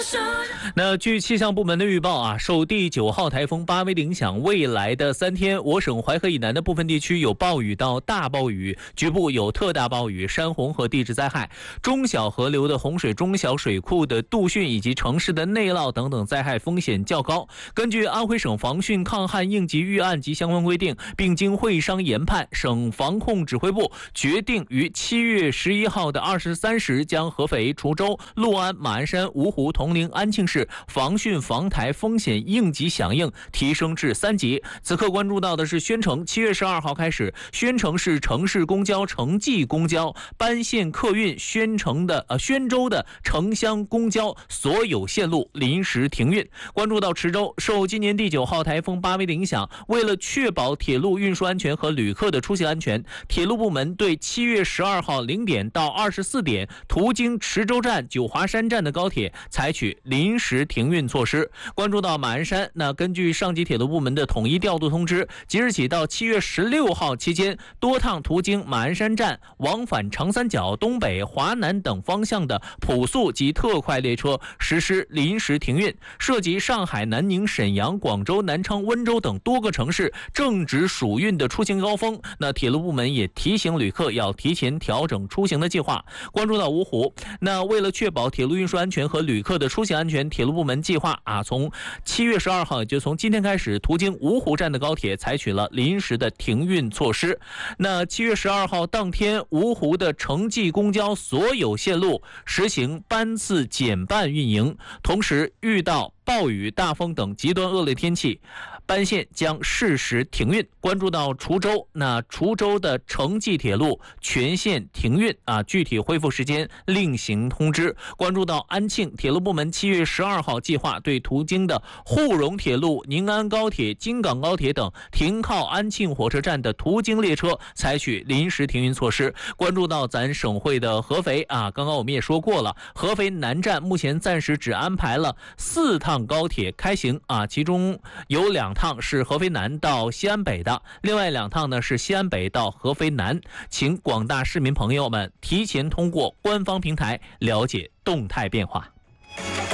那据气象部门的预报啊，受第9号台风巴威的影响，未来的3天，我省淮河以南的部分地区有暴雨到大暴雨，局部有特大暴雨、山洪和地质灾害，中小河流的洪水、中小水库的杜汛以及城市的内涝等等灾害风险较高。根据安徽省防汛抗旱应急预案及相关规定，并经会商研判，省防控指挥部决定于7月11号的23时，将合肥、滁州、六安、马鞍山、芜湖、铜陵、安庆市防汛防台风险应急响应提升至3级。此刻关注到的是宣城，7月12号开始，宣城市城市公交、城际公交、班线客运、宣州的城乡公交所有线路临时停运。关注到池州，受今年第9号台风巴威的影响，为了确保铁路运输安全和旅客的出行安全，铁路部门对7月12号0点到24点途经池州站、九华山站的高铁采取临时停运措施。关注到马鞍山，那根据上级铁路部门的统一调度通知，即日起到7月16号期间，多趟途经马鞍山站往返长三角、东北、华南等方向的普速及特快列车实施临时停运，涉及上海、南宁、沈阳、广州、南昌、温州等多个城市正值暑运的出行高峰。那铁路部门也提醒旅客要提前调整出行的计划。关注到芜湖，那为了确保铁路运输安全和旅客的出行安全，铁路部门计划从7月12号，也就从今天开始，途经芜湖站的高铁采取了临时的停运措施。那7月12号当天，芜湖的城际公交所有线路实行班次减半运营，同时遇到暴雨、大风等极端恶劣天气，班线将适时停运。关注到滁州，那滁州的城际铁路全线停运具体恢复时间另行通知。关注到安庆，铁路部门7月12号计划对途经的沪蓉铁路、宁安高铁、京港高铁等停靠安庆火车站的途经列车采取临时停运措施。关注到咱省会的合肥刚刚我们也说过了，合肥南站目前暂时只安排了4趟高铁开行其中有2趟是合肥南到西安北的，另外2趟呢是西安北到合肥南。请广大市民朋友们提前通过官方平台了解动态变化。